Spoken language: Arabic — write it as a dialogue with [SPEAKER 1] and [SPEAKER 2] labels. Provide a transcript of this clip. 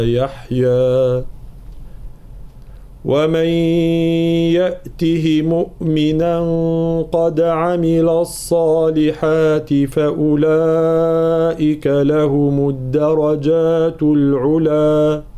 [SPEAKER 1] يحيى ومن يأته مؤمنا قد عمل الصالحات فأولئك لهم الدرجات العلى